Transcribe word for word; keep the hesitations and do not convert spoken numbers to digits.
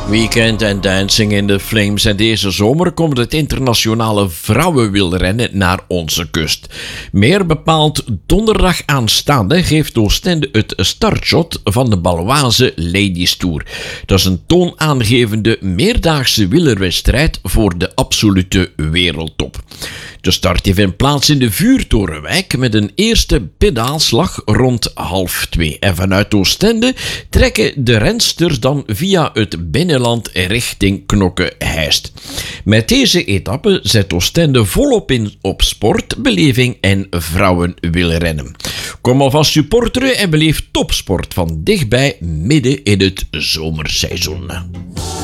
Weekend and Dancing in the Flames. En deze zomer komt het internationale vrouwenwielrennen naar onze kust. Meer bepaald donderdag aanstaande geeft Oostende het startshot van de Baloise Ladies Tour. Dat is een toonaangevende meerdaagse wielerwedstrijd voor de absolute wereldtop. De start vindt plaats in de Vuurtorenwijk met een eerste pedaalslag rond half twee. En vanuit Oostende trekken de rensters dan via het binnenland richting Knokke-Heist. Met deze etappe zet Oostende volop in op sport, beleving en vrouwenwielrennen. Kom alvast supporteren en beleef topsport van dichtbij midden in het zomerseizoen.